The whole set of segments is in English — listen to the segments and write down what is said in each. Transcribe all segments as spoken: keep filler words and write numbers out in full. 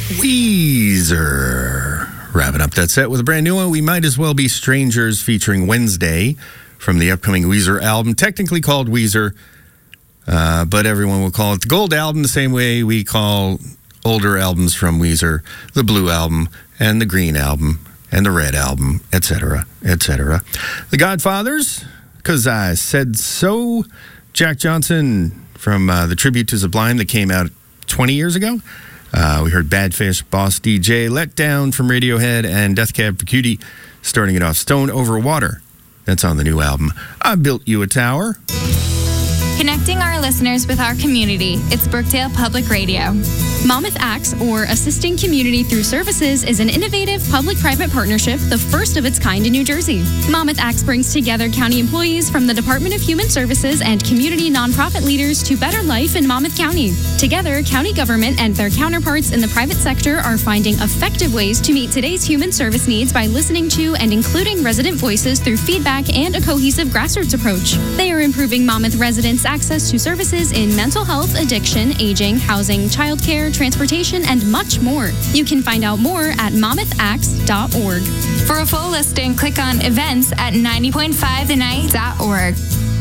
Weezer. Wrapping up that set with a brand new one, We Might As Well Be Strangers, featuring Wednesday from the upcoming Weezer album, technically called Weezer, uh, but everyone will call it the Gold Album the same way we call older albums from Weezer the Blue Album and the Green Album and the Red Album, et cetera, et cetera. The Godfathers, 'Cause I Said So. Jack Johnson from uh, the tribute to Sublime that came out twenty years ago. Uh, we heard Badfish, Boss D J, Let Down from Radiohead, and Death Cab for Cutie starting it off. Stone Over Water. That's on the new album. I Built You a Tower. Connecting our listeners with our community. It's Brookdale Public Radio. Monmouth Acts, or Assisting Community Through Services, is an innovative public-private partnership, the first of its kind in New Jersey. Monmouth Acts brings together county employees from the Department of Human Services and community nonprofit leaders to better life in Monmouth County. Together, county government and their counterparts in the private sector are finding effective ways to meet today's human service needs by listening to and including resident voices through feedback and a cohesive grassroots approach. They are improving Monmouth residents' access to services in mental health, addiction, aging, housing, childcare, transportation, and much more. You can find out more at monmouth acts dot org. For a full listing, click on events at ninety point five the night dot org.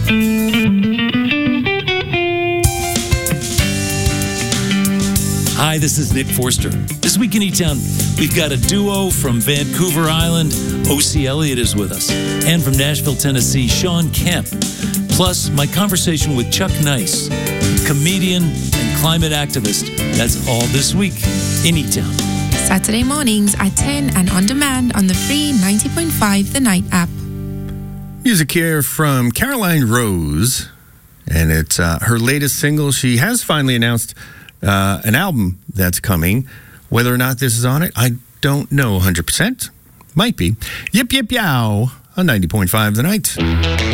Hi, this is Nick Forster. This week in E-Town, we've got a duo from Vancouver Island. O C. Elliott is with us. And from Nashville, Tennessee, Sean Kemp. Plus, my conversation with Chuck Nice, comedian and climate activist. That's all this week in E-Town. Saturday mornings at ten and on demand on the free ninety point five The Night app. Music here from Caroline Rose, and it's uh, her latest single. She has finally announced uh, an album that's coming. Whether or not this is on it, I don't know one hundred percent. Might be. Yip Yip Yow on ninety point five The Night.